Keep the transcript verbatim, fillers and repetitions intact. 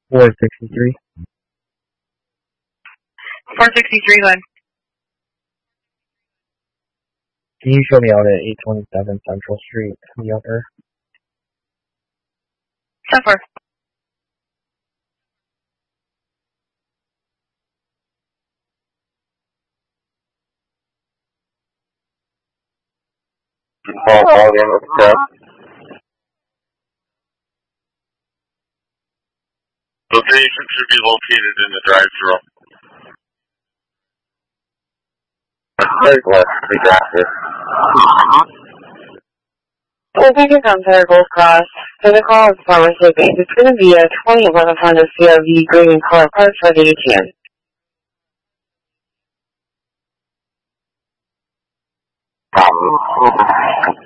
four sixty-three. four sixty-three, go ahead. Can you show me out at eight twenty-seven Central Street, Younger? So far. Call again with the location should be located in the drive-thru. West, exactly. We'll take it on Terra Gold Cross. So the call is pharmacy base. It's going to be a twenty eleven Honda C R V green and color parts for the A T M. Um,